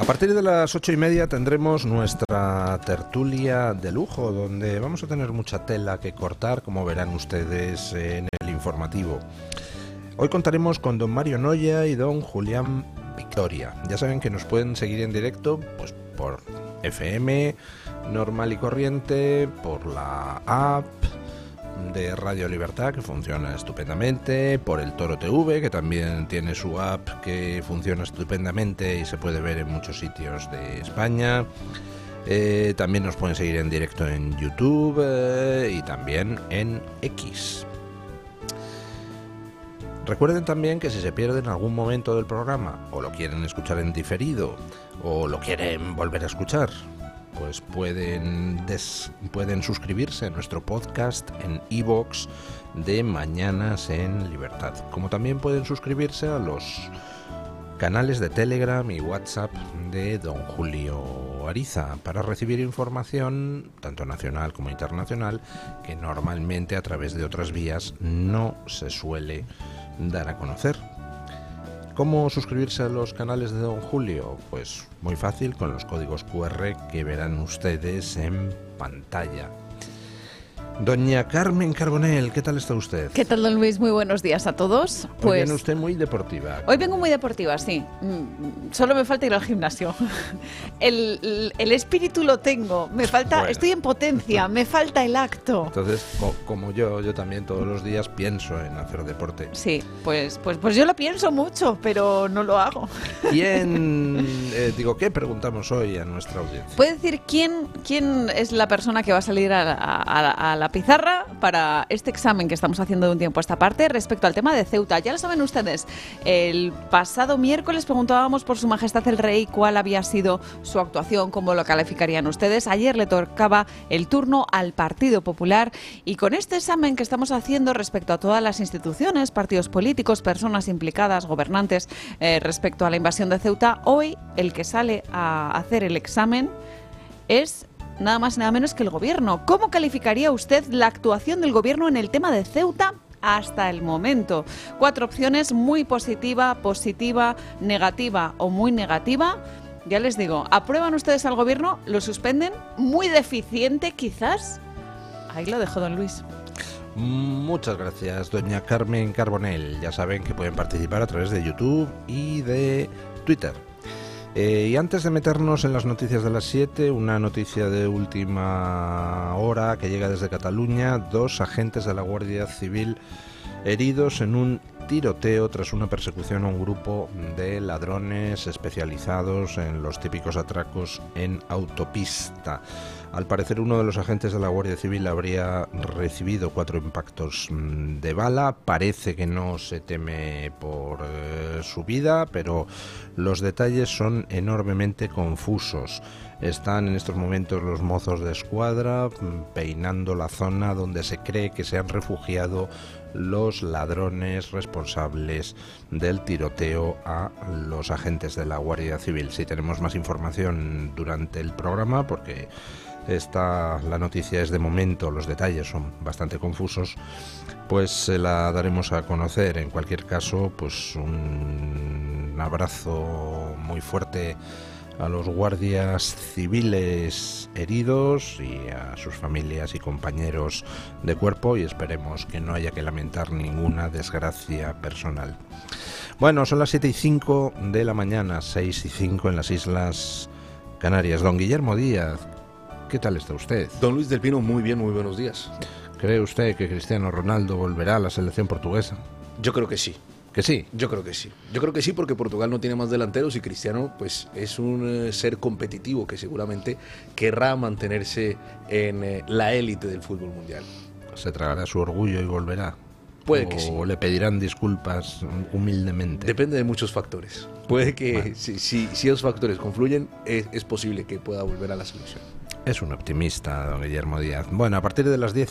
A partir de las 8:30 tendremos nuestra tertulia de lujo, donde vamos a tener mucha tela que cortar, como verán ustedes en el informativo. Hoy contaremos con don Mario Noya y don Julián Victoria. Ya saben que nos pueden seguir en directo pues por FM normal y corriente, por la app de Radio Libertad, que funciona estupendamente, por el Toro TV, que también tiene su app que funciona estupendamente y se puede ver en muchos sitios de España. También nos pueden seguir en directo en YouTube y también en X. Recuerden también que si se pierden algún momento del programa, o lo quieren escuchar en diferido, o lo quieren volver a escuchar, pues pueden suscribirse a nuestro podcast en iVoox de Mañanas en Libertad. Como también pueden suscribirse a los canales de Telegram y WhatsApp de don Julio Ariza para recibir información tanto nacional como internacional que normalmente a través de otras vías no se suele dar a conocer. ¿Cómo suscribirse a los canales de don Julio? Pues muy fácil, con los códigos QR que verán ustedes en pantalla. Doña Carmen Carbonell, ¿qué tal está usted? ¿Qué tal, don Luis? Muy buenos días a todos. Hoy viene usted muy deportiva. Hoy vengo muy deportiva, sí. Solo me falta ir al gimnasio. El espíritu lo tengo. Me falta, bueno. Estoy en potencia, me falta el acto. Entonces, como yo también todos los días pienso en hacer deporte. Sí, pues yo lo pienso mucho, pero no lo hago. ¿Qué preguntamos hoy a nuestra audiencia? ¿Puede decir quién es la persona que va a salir a la pizarra para este examen que estamos haciendo de un tiempo a esta parte respecto al tema de Ceuta? Ya lo saben ustedes, el pasado miércoles preguntábamos por Su Majestad el Rey cuál había sido su actuación, cómo lo calificarían ustedes. Ayer le tocaba el turno al Partido Popular y con este examen que estamos haciendo respecto a todas las instituciones, partidos políticos, personas implicadas, gobernantes, respecto a la invasión de Ceuta, hoy el que sale a hacer el examen es nada más y nada menos que el Gobierno. ¿Cómo calificaría usted la actuación del Gobierno en el tema de Ceuta hasta el momento? 4 opciones: muy positiva, positiva, negativa o muy negativa. Ya les digo, ¿aprueban ustedes al Gobierno? ¿Lo suspenden? ¿Muy deficiente quizás? Ahí lo dejo, don Luis. Muchas gracias, doña Carmen Carbonell. Ya saben que pueden participar a través de YouTube y de Twitter. Y antes de meternos en las noticias de las 7, una noticia de última hora que llega desde Cataluña. 2 agentes de la Guardia Civil heridos en un tiroteo tras una persecución a un grupo de ladrones especializados en los típicos atracos en autopista. Al parecer, uno de los agentes de la Guardia Civil habría recibido 4 impactos de bala. Parece que no se teme por su vida, pero los detalles son enormemente confusos. Están en estos momentos los mozos de escuadra peinando la zona donde se cree que se han refugiado los ladrones responsables del tiroteo a los agentes de la Guardia Civil. Si tenemos más información durante el programa, porque la noticia es de momento, los detalles son bastante confusos, pues se la daremos a conocer. En cualquier caso, pues un abrazo muy fuerte a los guardias civiles heridos y a sus familias y compañeros de cuerpo, y esperemos que no haya que lamentar ninguna desgracia personal. Bueno, son las 7:05 de la mañana, 6:05 en las Islas Canarias. Don Guillermo Díaz, ¿qué tal está usted? Don Luis del Pino, muy bien, muy buenos días. ¿Cree usted que Cristiano Ronaldo volverá a la selección portuguesa? Yo creo que sí. ¿Que sí? Yo creo que sí. Yo creo que sí, porque Portugal no tiene más delanteros y Cristiano pues es un ser competitivo que seguramente querrá mantenerse en la élite del fútbol mundial. ¿Se tragará su orgullo y volverá? Puede que sí. ¿O le pedirán disculpas humildemente? Depende de muchos factores. Puede que, bueno, si esos factores confluyen, es posible que pueda volver a la selección. Es un optimista, don Guillermo Díaz. Bueno, a partir de las 10